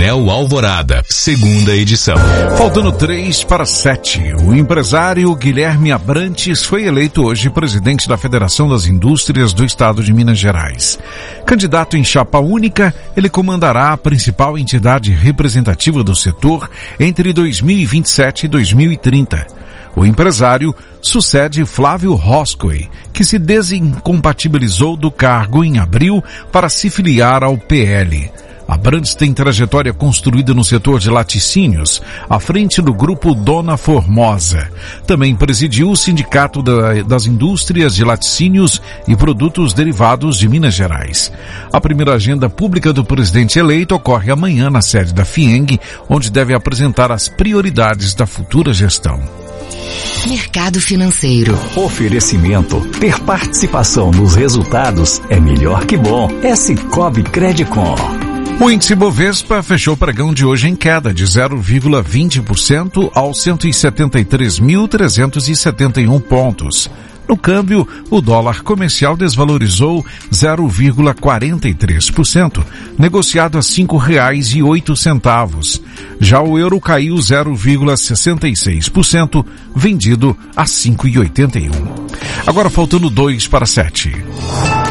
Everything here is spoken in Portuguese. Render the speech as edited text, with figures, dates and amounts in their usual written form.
Painel Alvorada, segunda edição. Faltando 3 para 7, o empresário Guilherme Abrantes foi eleito hoje presidente da Federação das Indústrias do Estado de Minas Gerais. Candidato em chapa única, ele comandará a principal entidade representativa do setor entre 2027 e 2030. O empresário sucede Flávio Roscoe, que se desincompatibilizou do cargo em abril para se filiar ao PL. Abrantes tem trajetória construída no setor de laticínios, à frente do grupo Dona Formosa. Também presidiu o Sindicato das Indústrias de Laticínios e Produtos Derivados de Minas Gerais. A primeira agenda pública do presidente eleito ocorre amanhã na sede da FIENG, onde deve apresentar as prioridades da futura gestão. Mercado financeiro. Oferecimento. Ter participação nos resultados é melhor que bom. É Sicoob Credicom. O índice Bovespa fechou o pregão de hoje em queda de 0,20% aos 173.371 pontos. No câmbio, o dólar comercial desvalorizou 0,43%, negociado a R$ 5,08. Já o euro caiu 0,66%, vendido a R$ 5,81. Agora faltando 2 para 7.